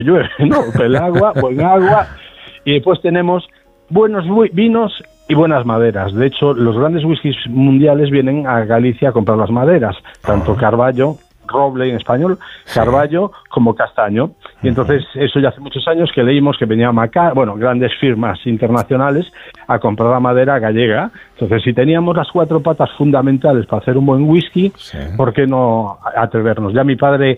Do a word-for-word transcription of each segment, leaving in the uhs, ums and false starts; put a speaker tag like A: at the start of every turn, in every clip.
A: llueve, ¿no? El agua, buen agua, y después tenemos buenos vinos y buenas maderas. De hecho, los grandes whiskies mundiales vienen a Galicia a comprar las maderas, tanto Carballo, roble en español, Carballo como castaño. Y entonces eso ya hace muchos años que leímos que venía Maca, bueno, grandes firmas internacionales a comprar la madera gallega. Entonces, si teníamos las cuatro patas fundamentales para hacer un buen whisky, sí. ¿Por qué no atrevernos? Ya mi padre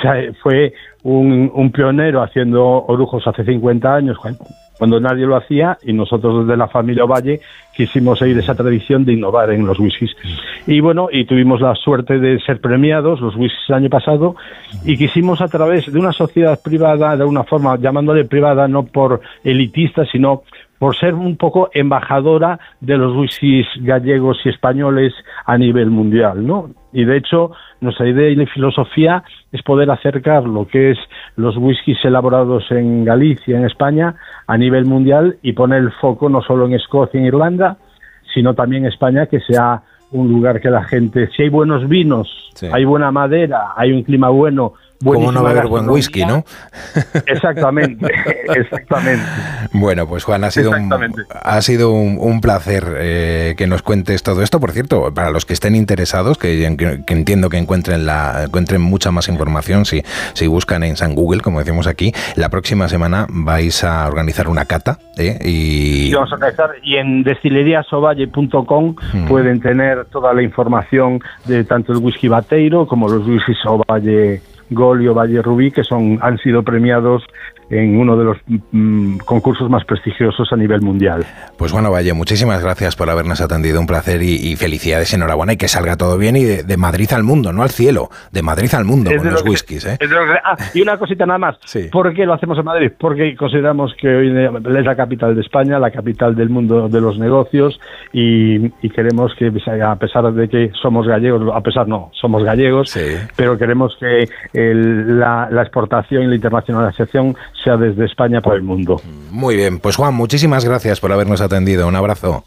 A: fue un, un pionero haciendo orujos hace cincuenta años, cuando nadie lo hacía, y nosotros desde la familia Ovalle quisimos seguir esa tradición de innovar en los whiskies. Y bueno, y tuvimos la suerte de ser premiados los whiskies el año pasado, y quisimos, a través de una sociedad privada, de una forma llamándole privada, no por elitista, sino por ser un poco embajadora de los whiskies gallegos y españoles a nivel mundial, ¿no? Y de hecho, nuestra idea y la filosofía es poder acercar lo que es los whiskies elaborados en Galicia, en España, a nivel mundial, y poner el foco no solo en Escocia y en Irlanda, sino también en España, que sea un lugar que la gente, si hay buenos vinos, sí. Hay buena madera, hay un clima bueno,
B: ¿cómo no beber buen whisky, no?
A: Exactamente, exactamente.
B: Bueno, pues Juan, ha sido un, ha sido un, un placer eh, que nos cuentes todo esto. Por cierto, para los que estén interesados, que, que entiendo que encuentren la encuentren mucha más información si, si buscan en San Google, como decimos aquí, la próxima semana vais a organizar una cata. ¿eh? Y...
A: Sí, vamos a organizar, y en destilerías ovalle punto com hmm. pueden tener toda la información de tanto el whisky bateiro como los whiskies Ovalle Gol y Ovalle Rubí, que son han sido premiados en uno de los mm, concursos más prestigiosos a nivel mundial.
B: Pues bueno, Ovalle, muchísimas gracias por habernos atendido, un placer y, y felicidades, enhorabuena, y que salga todo bien, y de, de Madrid al mundo, no al cielo, de Madrid al mundo es con los whiskies. ¿eh?
A: Que, ah, y una cosita nada más, sí. ¿Por qué lo hacemos en Madrid? Porque consideramos que hoy es la capital de España, la capital del mundo de los negocios, y, y queremos que, a pesar de que somos gallegos, a pesar no, somos gallegos, sí. Pero queremos que el, la, la exportación y la internacionalización sea desde España para el mundo.
B: Muy bien, pues Juan, muchísimas gracias por habernos atendido. Un abrazo.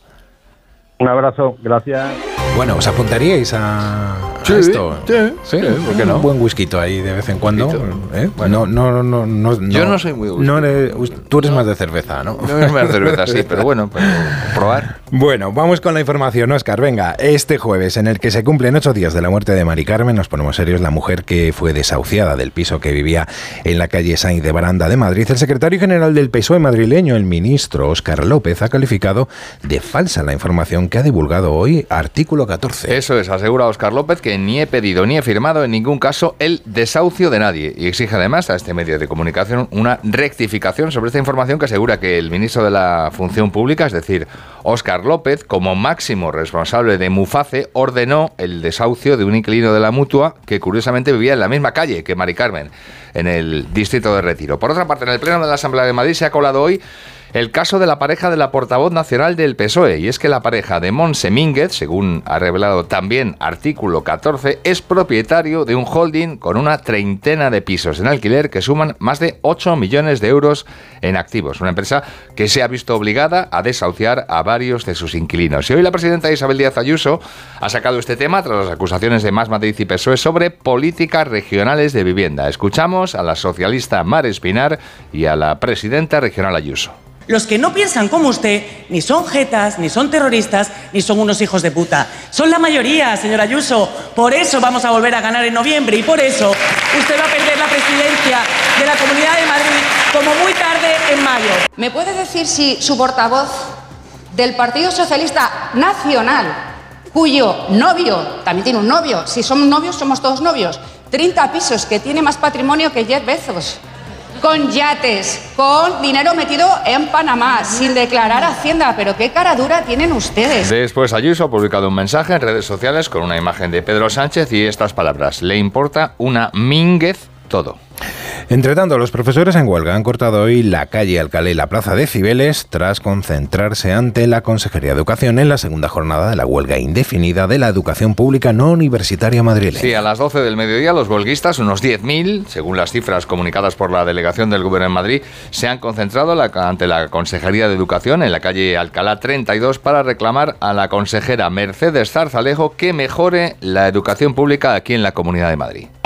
A: Un abrazo, gracias.
B: Bueno, ¿os apuntaríais a,
C: sí,
B: a esto?
C: Sí, sí, sí, ¿por qué no?
B: Un buen whisky ahí de vez en cuando. ¿Eh? Bueno, no, no, no, no,
C: yo no soy muy whisky.
B: No eres, tú eres no. más de cerveza, ¿no?
C: No eres más de cerveza, sí, pero bueno, para probar.
B: Bueno, vamos con la información, Óscar. Venga, este jueves, en el que se cumplen ocho días de la muerte de Mari Carmen, nos ponemos serios. La mujer que fue desahuciada del piso que vivía en la calle Sainz de Baranda de Madrid. El secretario general del P S O E madrileño, el ministro Óscar López, ha calificado de falsa la información que ha divulgado hoy Artículo catorce.
C: Eso es, asegura Óscar López que ni he pedido ni he firmado en ningún caso el desahucio de nadie, y exige además a este medio de comunicación una rectificación sobre esta información que asegura que el ministro de la Función Pública, es decir, Óscar López, como máximo responsable de Muface, ordenó el desahucio de un inquilino de la Mutua que curiosamente vivía en la misma calle que Mari Carmen, en el distrito de Retiro. Por otra parte, en el Pleno de la Asamblea de Madrid se ha colado hoy el caso de la pareja de la portavoz nacional del P S O E, y es que la pareja de Montse Mínguez, según ha revelado también Artículo catorce, es propietario de un holding con una treintena de pisos en alquiler que suman más de ocho millones de euros en activos. Una empresa que se ha visto obligada a desahuciar a varios de sus inquilinos. Y hoy la presidenta Isabel Díaz Ayuso ha sacado este tema tras las acusaciones de Más Madrid y P S O E sobre políticas regionales de vivienda. Escuchamos a la socialista Mar Espinar y a la presidenta regional Ayuso.
D: Los que no piensan como usted ni son jetas, ni son terroristas, ni son unos hijos de puta. Son la mayoría, señora Ayuso. Por eso vamos a volver a ganar en noviembre, y por eso usted va a perder la presidencia de la Comunidad de Madrid como muy tarde en mayo.
E: ¿Me puede decir si su portavoz del Partido Socialista Nacional, cuyo novio, también tiene un novio, si somos novios somos todos novios, treinta pisos, que tiene más patrimonio que Jeff Bezos, con yates, con dinero metido en Panamá, sin declarar Hacienda? Pero qué cara dura tienen ustedes.
C: Después Ayuso ha publicado un mensaje en redes sociales con una imagen de Pedro Sánchez y estas palabras: le importa una Mínguez todo.
B: Entre tanto, los profesores en huelga han cortado hoy la calle Alcalá y la plaza de Cibeles tras concentrarse ante la Consejería de Educación en la segunda jornada de la huelga indefinida de la educación pública no universitaria madrileña.
C: Sí, a las doce del mediodía los huelguistas, unos diez mil, según las cifras comunicadas por la delegación del Gobierno en Madrid, se han concentrado la, ante la Consejería de Educación en la calle Alcalá treinta y dos para reclamar a la consejera Mercedes Zarzalejo que mejore la educación pública aquí en la Comunidad de Madrid.